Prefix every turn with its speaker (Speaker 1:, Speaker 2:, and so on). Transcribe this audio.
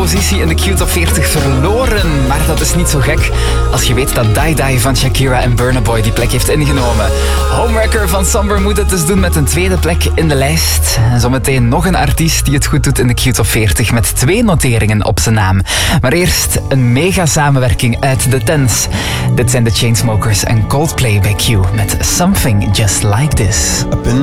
Speaker 1: positie in de Q-top 40 verloren. Maar dat is niet zo gek als je weet dat Die Die van Shakira en Burna Boy die plek heeft ingenomen. Homewrecker van Somber moet het dus doen met een tweede plek in de lijst. En zometeen nog een artiest die het goed doet in de Q-top 40 met 2 noteringen op zijn naam. Maar eerst een mega samenwerking uit de Tens. Dit zijn de Chainsmokers en Coldplay bij Q met Something Just Like This.